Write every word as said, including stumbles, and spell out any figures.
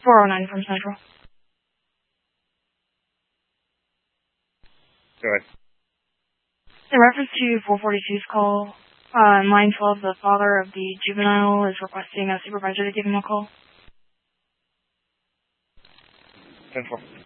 four oh nine from Central. Go ahead. In reference to four forty-two's call, uh, in line twelve, the father of the juvenile is requesting a supervisor to give him a call. ten four.